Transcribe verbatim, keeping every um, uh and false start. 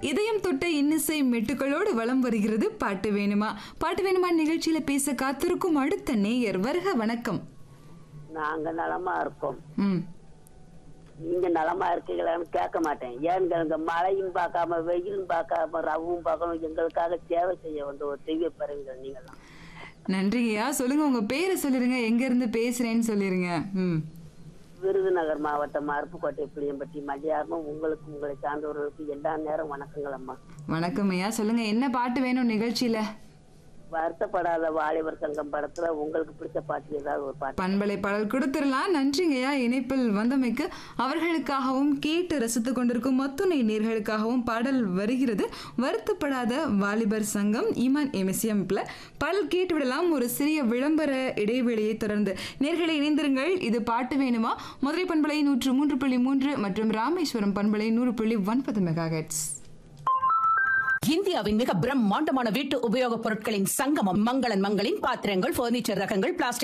இதயம் தொட்ட இன்னிசை மெட்டுக்களோடு வலம் வருகிறது பாட்டு வேணுமா. பாட்டு வேணுமா நிகழ்ச்சியில பேச காத்திருக்கும் அடுத்த நேயர் வருக. வணக்கம். நாங்க நலமா இருக்கோம். ம் நீங்க நலமா இருக்கீங்களான்னு கேட்க மாட்டேன். ஏன்னு மழையும் பார்க்காம வெயிலும் பார்க்காம ரவும் பார்க்காம எங்களுக்காக சேவை செய்ய வந்த ஒரு தெய்வ பறவைகள் நீங்களாம். நன்றிங்கய்யா. சொல்லுங்க, உங்க பேரை சொல்லிருங்க, எங்க இருந்து பேசுறேன்னு சொல்லிருங்க. ம் விருதுநகர் மாவட்டம் அருப்புக்கோட்டை புளியம்பட்டி மல்லியாரமும் உங்களுக்கு உங்களை சார்ந்தவர்களுக்கு எல்லா நேரம் வணக்கங்கள் அம்மா. வணக்கம் ஐயா. சொல்லுங்க, என்ன பாட்டு வேணும் நிகழ்ச்சியில? வருத்தப்படாத வாலிபர் சங்கம் படத்துல உங்களுக்கு பிடிச்ச பாட்டு ஏதாவது ஒரு பாட்டு. பண்பலை பாடல் கொடுத்துடலாம். நன்றிங்கய்யா இணைப்பில் வந்தமைக்கு. அவர்களுக்காகவும் கேட்டு ரசித்து கொண்டிருக்கும் மத்துணை நேர்களுக்காகவும் பாடல் வருகிறது. வருத்தப்படாத வாலிபர் சங்கம் ஈமான் எம்எஸ்எம்ல பாடல் கேட்டு விடலாம். ஒரு சிறிய விளம்பர இடைவெளியை தொடர்ந்து நேர்களை இணைந்திருங்கள். இது பாட்டு வேணுமா. மதுரை பண்பலை நூற்று மூன்று புள்ளி மூன்று மற்றும் ராமேஸ்வரம் பண்பலை நூறு புள்ளி ஒன்பது மெகா ஹெர்ட்ஸ். இந்தியாவின் மிக பிரம்மாண்டமான வீட்டு உபயோகப் பொருட்களின் சங்கமம் மங்களன் மங்களின் பாத்திரங்கள், பர்னிச்சர் ரகங்கள், பிளாஸ்டிக்